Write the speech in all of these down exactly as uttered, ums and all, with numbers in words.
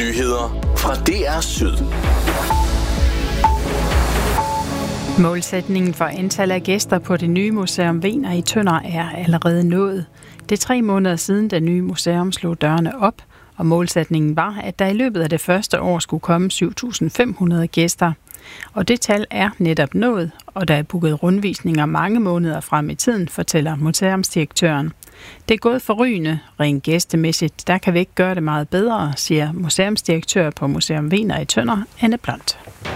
Nyheder fra D R Syd. Målsætningen for antallet af gæster på det nye Museum Wegener i Tønder er allerede nået. Det er tre måneder siden, det nye museum slog dørene op, og målsætningen var, at der i løbet af det første år skulle komme syv tusind fem hundrede gæster. Og det tal er netop nået, og der er booket rundvisninger mange måneder frem i tiden, fortæller museumsdirektøren. Det er gået forrygende, rent gæstemæssigt. Der kan vi ikke gøre det meget bedre, siger museumsdirektør på Museum Wegener i Tønder, Anne Blond.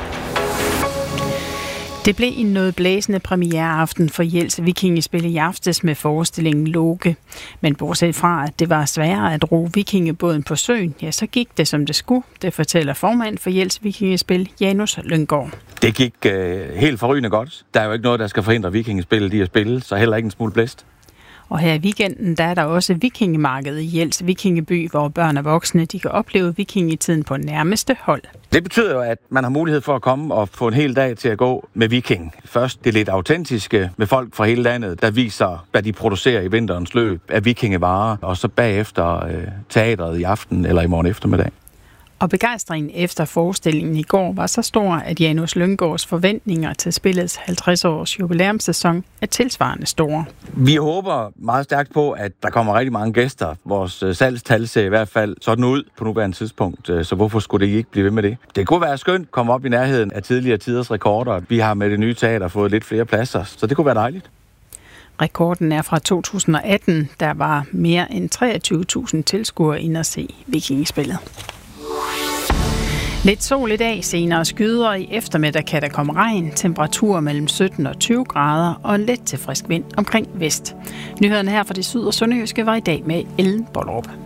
Det blev en noget blæsende premiereaften for Jels Vikingespil i aftes med forestillingen Loke. Men bortset fra, at det var sværere at ro vikingebåden på søen, ja, så gik det som det skulle. Det fortæller formand for Jels Vikingespil, Janus Lynggaard. Det gik øh, helt forrygende godt. Der er jo ikke noget, der skal forhindre vikingespillet i at spille, så heller ikke en smule blæst. Og her i weekenden, der er der også vikingemarked i Jels Vikingeby, hvor børn og voksne de kan opleve vikingetiden på nærmeste hold. Det betyder jo, at man har mulighed for at komme og få en hel dag til at gå med viking. Først det lidt autentiske med folk fra hele landet, der viser, hvad de producerer i vinterens løb af vikingevarer, og så bagefter øh, teatret i aften eller i morgen eftermiddag. Og begejstringen efter forestillingen i går var så stor, at Janus Lynggaards forventninger til spillets halvtreds års jubilæumssæson er tilsvarende store. Vi håber meget stærkt på, at der kommer rigtig mange gæster. Vores salgstal ser i hvert fald sådan ud på nuværende tidspunkt, så hvorfor skulle det ikke blive ved med det? Det kunne være skønt at komme op i nærheden af tidligere tiders rekorder. Vi har med det nye teater fået lidt flere pladser, så det kunne være dejligt. Rekorden er fra to tusind og atten, der var mere end treogtyve tusind tilskuere inde at se vikingespillet. Lidt sol i dag, senere skyder, i eftermiddag kan der komme regn, temperaturer mellem sytten og tyve grader og en let til frisk vind omkring vest. Nyhederne her fra det syd- og sønderjyske var i dag med Ellen Bollerup.